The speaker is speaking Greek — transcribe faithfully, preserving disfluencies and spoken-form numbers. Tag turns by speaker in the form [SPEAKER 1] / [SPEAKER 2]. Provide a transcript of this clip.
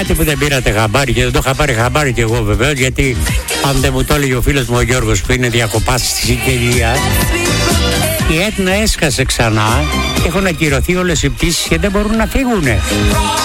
[SPEAKER 1] Κάτι που δεν πήρατε χαμπάρι και δεν το είχα πάρει χαμπάρι κι εγώ βεβαίως, γιατί αν δεν μου το έλεγε ο φίλος μου ο Γιώργος που είναι διακοπάς στη Σικελία, η Έτνα έσκασε ξανά, έχουν ακυρωθεί όλες οι πτήσεις και δεν μπορούν να φύγουνε.